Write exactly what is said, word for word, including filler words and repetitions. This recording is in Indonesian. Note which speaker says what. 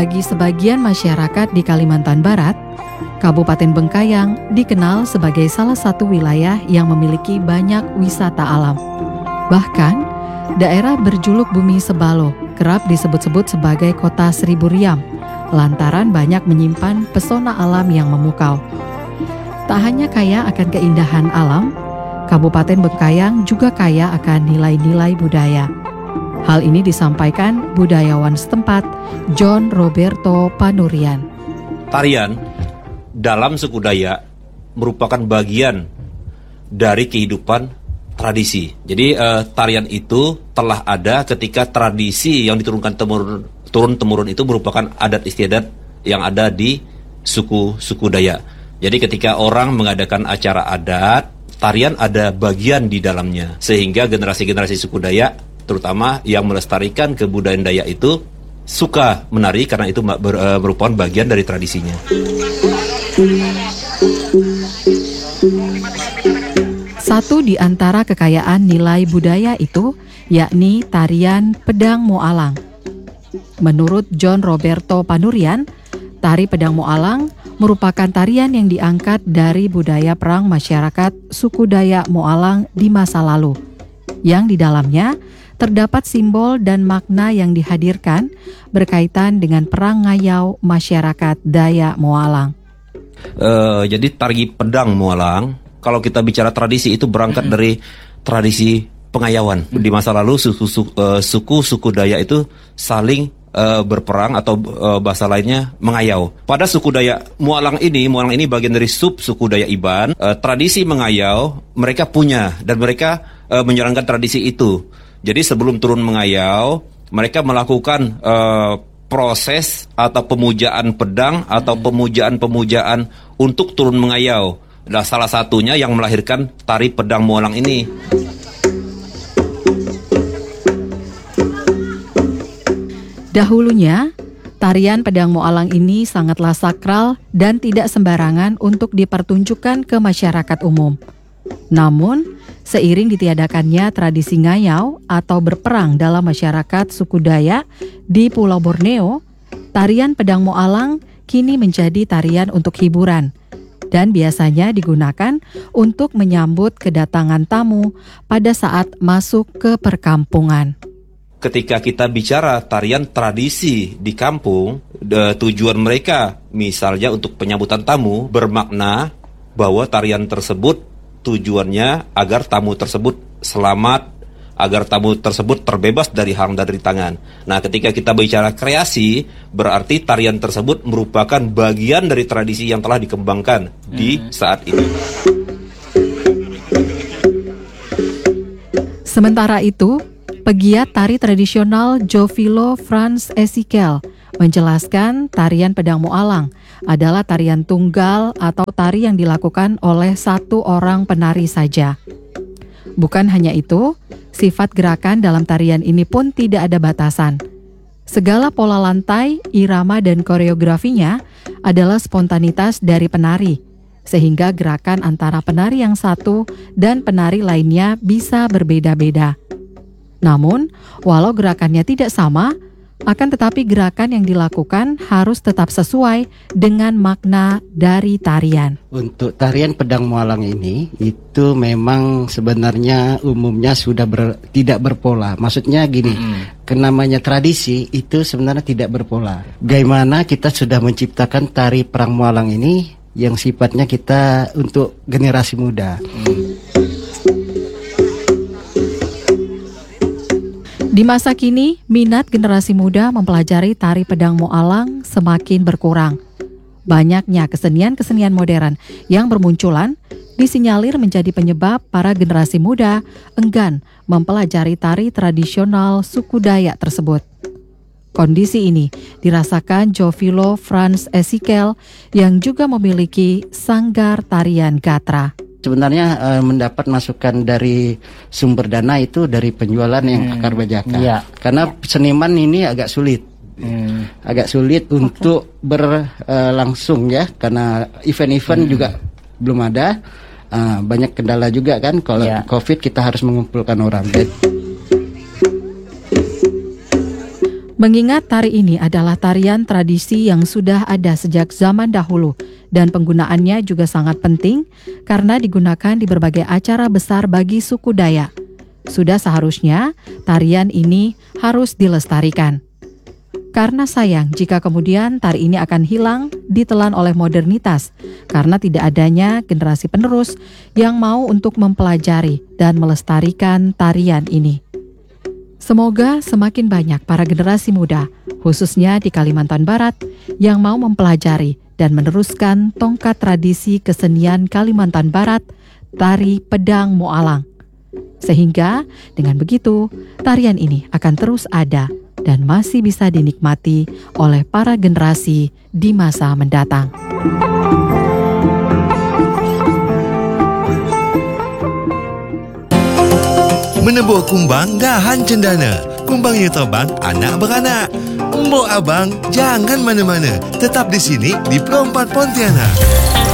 Speaker 1: Bagi sebagian masyarakat di Kalimantan Barat, Kabupaten Bengkayang dikenal sebagai salah satu wilayah yang memiliki banyak wisata alam. Bahkan, daerah berjuluk Bumi Sebalo kerap disebut-sebut sebagai kota seribu riam, lantaran banyak menyimpan pesona alam yang memukau. Tak hanya kaya akan keindahan alam, Kabupaten Bengkayang juga kaya akan nilai-nilai budaya. Hal ini disampaikan budayawan setempat, John Roberto Panurian.
Speaker 2: Tarian dalam suku Dayak merupakan bagian dari kehidupan tradisi. Jadi eh, tarian itu telah ada ketika tradisi yang diturunkan temurun, turun-temurun itu merupakan adat istiadat yang ada di suku-suku Dayak. Jadi ketika orang mengadakan acara adat, tarian ada bagian di dalamnya. Sehingga generasi-generasi suku Dayak, terutama yang melestarikan kebudayaan Dayak itu, suka menari karena itu merupakan bagian dari tradisinya.
Speaker 1: Satu di antara kekayaan nilai budaya itu, yakni tarian Pedang Moalang. Menurut John Roberto Panurian, tari Pedang Moalang merupakan tarian yang diangkat dari budaya perang masyarakat suku Dayak Moalang di masa lalu, yang di dalamnya terdapat simbol dan makna yang dihadirkan berkaitan dengan perang ngayau masyarakat Dayak Moalang.
Speaker 2: Uh, jadi tari Pedang Moalang, kalau kita bicara tradisi itu berangkat mm-hmm. dari tradisi pengayauan. Mm-hmm. Di masa lalu suku-suku uh, suku Dayak itu saling uh, berperang atau uh, bahasa lainnya mengayau. Pada suku Dayak Moalang ini, Moalang ini bagian dari sub suku Dayak Iban. Uh, tradisi mengayau mereka punya dan mereka uh, menjalankan tradisi itu. Jadi sebelum turun mengayau, mereka melakukan uh, proses atau pemujaan pedang atau pemujaan-pemujaan untuk turun mengayau. Nah, salah satunya yang melahirkan tari Pedang Moalang ini.
Speaker 1: Dahulunya, tarian Pedang Moalang ini sangatlah sakral dan tidak sembarangan untuk dipertunjukkan ke masyarakat umum. Namun, seiring ditiadakannya tradisi ngayau atau berperang dalam masyarakat suku Dayak di Pulau Borneo, tarian Pedang Moalang kini menjadi tarian untuk hiburan dan biasanya digunakan untuk menyambut kedatangan tamu pada saat masuk ke perkampungan.
Speaker 2: Ketika kita bicara tarian tradisi di kampung, tujuan mereka misalnya untuk penyambutan tamu bermakna bahwa tarian tersebut tujuannya agar tamu tersebut selamat, agar tamu tersebut terbebas dari hang dan rintangan. Nah, ketika kita bicara kreasi, berarti tarian tersebut merupakan bagian dari tradisi yang telah dikembangkan hmm. di saat ini.
Speaker 1: Sementara itu, pegiat tari tradisional Jovilo Frans Esikel menjelaskan tarian Pedang Moalang adalah tarian tunggal atau tari yang dilakukan oleh satu orang penari saja. Bukan hanya itu, sifat gerakan dalam tarian ini pun tidak ada batasan. Segala pola lantai, irama dan koreografinya adalah spontanitas dari penari, sehingga gerakan antara penari yang satu dan penari lainnya bisa berbeda-beda. Namun, walau gerakannya tidak sama, akan tetapi gerakan yang dilakukan harus tetap sesuai dengan makna dari tarian.
Speaker 3: Untuk tarian Pedang Moalang ini, itu memang sebenarnya umumnya sudah ber, tidak berpola. Maksudnya gini, mm-hmm. kenamanya tradisi itu sebenarnya tidak berpola. Bagaimana kita sudah menciptakan tari Perang Moalang ini yang sifatnya kita untuk generasi muda. Mm.
Speaker 1: Di masa kini, minat generasi muda mempelajari tari Pedang Moalang semakin berkurang. Banyaknya kesenian-kesenian modern yang bermunculan disinyalir menjadi penyebab para generasi muda enggan mempelajari tari tradisional suku Dayak tersebut. Kondisi ini dirasakan Jovilo Frans Esikel yang juga memiliki sanggar tarian Gatra.
Speaker 3: Sebenarnya uh, mendapat masukan dari sumber dana itu dari penjualan yang
Speaker 4: hmm.
Speaker 3: akar bajaka.
Speaker 4: Ya.
Speaker 3: Karena seniman ini agak sulit, hmm. agak sulit okay. untuk berlangsung uh, ya, karena event-event hmm. juga belum ada. Uh, banyak kendala juga kan, kalau ya. COVID kita harus mengumpulkan orang.
Speaker 1: Mengingat tari ini adalah tarian tradisi yang sudah ada sejak zaman dahulu dan penggunaannya juga sangat penting karena digunakan di berbagai acara besar bagi suku Dayak. Sudah seharusnya tarian ini harus dilestarikan. Karena sayang jika kemudian tari ini akan hilang ditelan oleh modernitas karena tidak adanya generasi penerus yang mau untuk mempelajari dan melestarikan tarian ini. Semoga semakin banyak para generasi muda, khususnya di Kalimantan Barat, yang mau mempelajari dan meneruskan tongkat tradisi kesenian Kalimantan Barat, tari pedang Moalang. Sehingga dengan begitu, tarian ini akan terus ada dan masih bisa dinikmati oleh para generasi di masa mendatang.
Speaker 4: Menebuh kumbang dahan cendana. Kumbangnya terbang anak beranak. Mbok abang jangan mana-mana. Tetap di sini di Pro empat Pontianak.